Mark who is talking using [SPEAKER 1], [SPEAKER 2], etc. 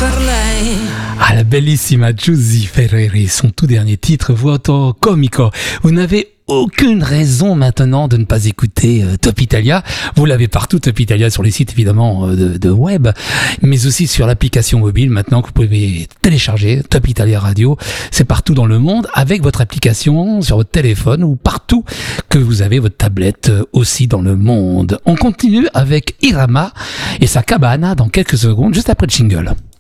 [SPEAKER 1] per lei.
[SPEAKER 2] Ah, la bellissima Giusy Ferreri, son tout dernier titre, Vuoto Comico. Vous n'avez aucune raison maintenant de ne pas écouter Top Italia. Vous l'avez partout, Top Italia, sur les sites évidemment de web, mais aussi sur l'application mobile maintenant que vous pouvez télécharger, Top Italia Radio. C'est partout dans le monde avec votre application sur votre téléphone ou partout que vous avez votre tablette aussi dans le monde. On continue avec Irama et sa cabana dans quelques secondes, juste après le jingle.